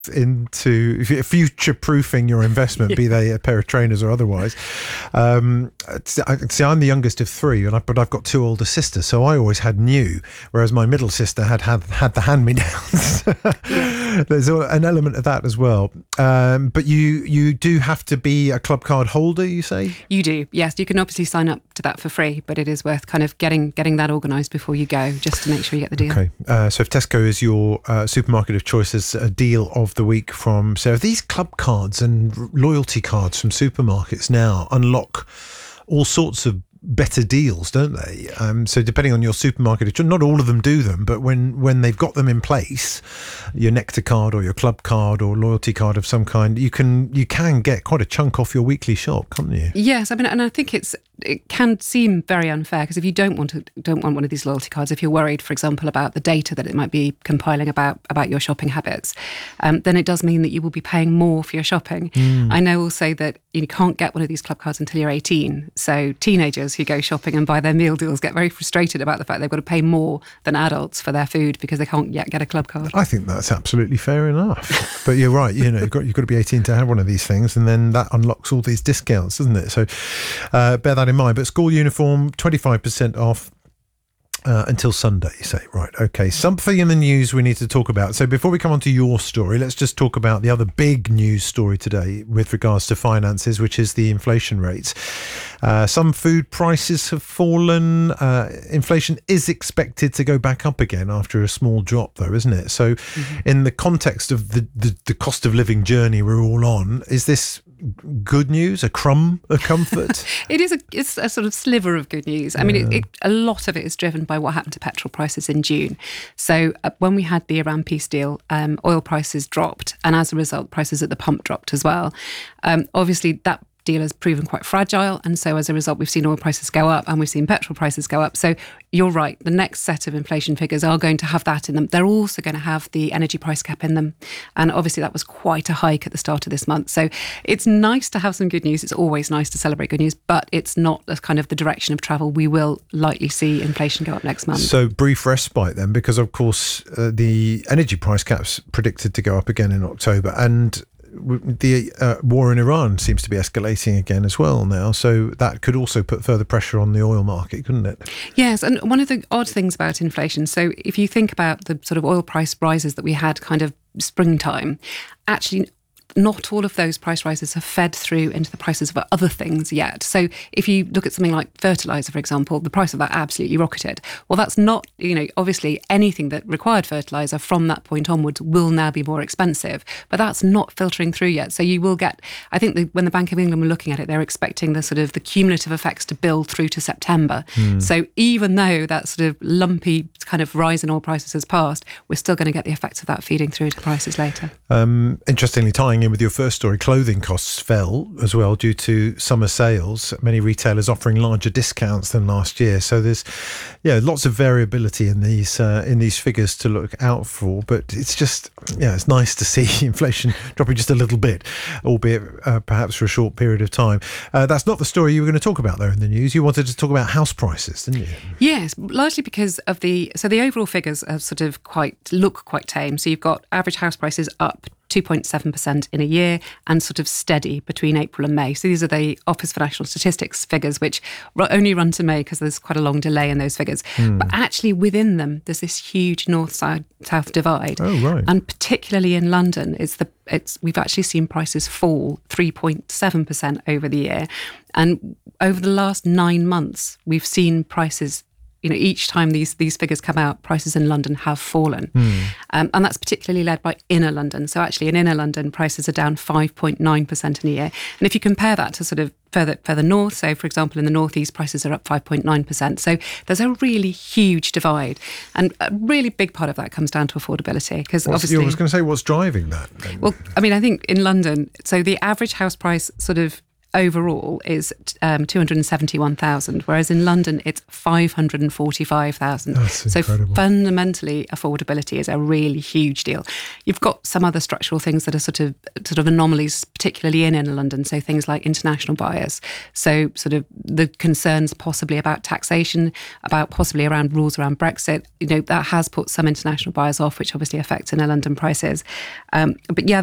into future-proofing your investment, be they a pair of trainers or otherwise. See, I'm the youngest of three, but I've got two older sisters, so I always had new, whereas my middle sister had the hand-me-downs. There's an element of that as well. But you do have to be a club card holder, you say? You do, yes. You can obviously sign up to that for free, but it is worth kind of getting that organised before you go, just to make sure you get the deal. Okay. So if Tesco is your supermarket of choice, there's a deal of the week from Sarah. These club cards and loyalty cards from supermarkets now unlock all sorts of better deals, don't they? So depending on your supermarket, not all of them do them, but when they've got them in place, your Nectar card or your club card or loyalty card of some kind, you can get quite a chunk off your weekly shop, can't you? Yes, I mean, and I think it can seem very unfair, because if you don't want one of these loyalty cards, if you're worried, for example, about the data that it might be compiling about your shopping habits, then it does mean that you will be paying more for your shopping. I know also that you can't get one of these club cards until you're 18. So teenagers who go shopping and buy their meal deals get very frustrated about the fact they've got to pay more than adults for their food because they can't yet get a club card. I think that's absolutely fair enough. But you're right, you've got to be 18 to have one of these things, and then that unlocks all these discounts, doesn't it? So bear that in mind. But school uniform, 25% off. Until Sunday, you say. Right, okay. Something in the news we need to talk about. So before we come on to your story, let's just talk about the other big news story today with regards to finances, which is the inflation rates. Some food prices have fallen. Inflation is expected to go back up again after a small drop, though, isn't it? So in the context of the cost of living journey we're all on, is this good news, a crumb of comfort? It's a sort of sliver of good news. I mean, a lot of it is driven by what happened to petrol prices in June. So when we had the Iran peace deal, oil prices dropped, and as a result, prices at the pump dropped as well. Obviously, that deal has proven quite fragile, and so as a result we've seen oil prices go up and we've seen petrol prices go up. So you're right, the next set of inflation figures are going to have that in them. They're also going to have the energy price cap in them, and obviously that was quite a hike at the start of this month. So it's nice to have some good news. It's always nice to celebrate good news, but it's not kind of the direction of travel. We will likely see inflation go up next month. So brief respite then, because of course the energy price cap's predicted to go up again in October, and the war in Iran seems to be escalating again as well now, so that could also put further pressure on the oil market, couldn't it? Yes, and one of the odd things about inflation, so if you think about the sort of oil price rises that we had kind of springtime, actually not all of those price rises have fed through into the prices of other things yet. So if you look at something like fertiliser, for example, the price of that absolutely rocketed. Well, that's not, obviously anything that required fertiliser from that point onwards will now be more expensive, but that's not filtering through yet. So you will get, I think when the Bank of England were looking at it, they're expecting the sort of the cumulative effects to build through to September. So even though that sort of lumpy kind of rise in oil prices has passed, we're still going to get the effects of that feeding through to prices later. Interestingly, tying in with your first story, clothing costs fell as well due to summer sales. Many retailers offering larger discounts than last year. So there's, lots of variability in these figures to look out for. But it's just, it's nice to see inflation dropping just a little bit, albeit perhaps for a short period of time. That's not the story you were going to talk about though in the news. You wanted to talk about house prices, didn't you? Yes, largely because of the overall figures are sort of look quite tame. So you've got average house prices up 2.7% in a year and sort of steady between April and May. So these are the Office for National Statistics figures, which only run to May because there's quite a long delay in those figures. But actually within them, there's this huge north-south divide. Oh, right. And particularly in London, we've actually seen prices fall 3.7% over the year. And over the last 9 months, we've seen prices, each time these figures come out, prices in London have fallen. And that's particularly led by inner London. So actually in inner London, prices are down 5.9% in a year. And if you compare that to sort of further north, so for example in the northeast, prices are up 5.9%. So there's a really huge divide. And a really big part of that comes down to affordability. Because obviously, I was going to say, what's driving that? Well, I mean, I think in London, so the average house price sort of overall is 271,000, whereas in London it's 545,000. That's incredible. So fundamentally, affordability is a really huge deal. You've got some other structural things that are sort of anomalies, particularly in inner London. So things like international buyers. So sort of the concerns possibly about taxation, about possibly around rules around Brexit. That has put some international buyers off, which obviously affects inner London prices. But yeah,